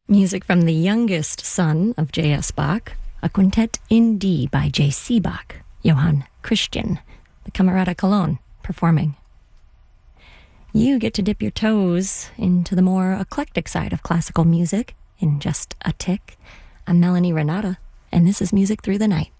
Music from the youngest son of J.S. Bach, a quintet in D by J.C. Bach, Johann Christian, the Camerata Cologne, performing. You get to dip your toes into the more eclectic side of classical music in just a tick. I'm Melanie Renata, and this is Music Through the Night.